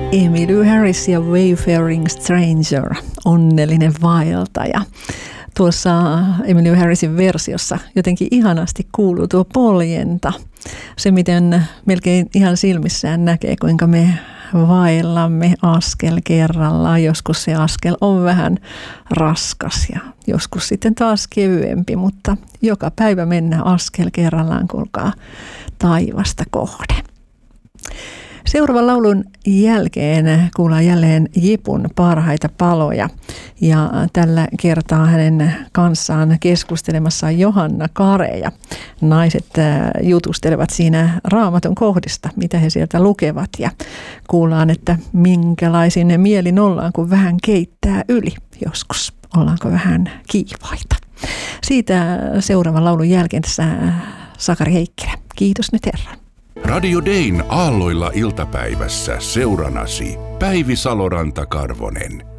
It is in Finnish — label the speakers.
Speaker 1: Emmylou Harris ja Wayfaring Stranger, onnellinen vaeltaja. Tuossa Emmylou Harrisin versiossa jotenkin ihanasti kuuluu tuo poljenta. Se, miten melkein ihan silmissään näkee, kuinka me vaellamme askel kerrallaan. Joskus se askel on vähän raskas ja joskus sitten taas kevyempi, mutta joka päivä mennään askel kerrallaan, kuulkaa, taivasta kohden. Seuraavan laulun jälkeen kuullaan jälleen Jipun parhaita paloja ja tällä kertaa hänen kanssaan keskustelemassa Johanna Kare ja naiset jutustelevat siinä Raamatun kohdista, mitä he sieltä lukevat ja kuullaan, että minkälaisin mielin ollaan, kun vähän keittää yli joskus. Ollaanko vähän kiivaita. Siitä seuraavan laulun jälkeen tässä Sakari Heikkilä. Kiitos nyt Herran.
Speaker 2: Radio Dayn aalloilla iltapäivässä seuranasi Päivi Saloranta-Karvonen.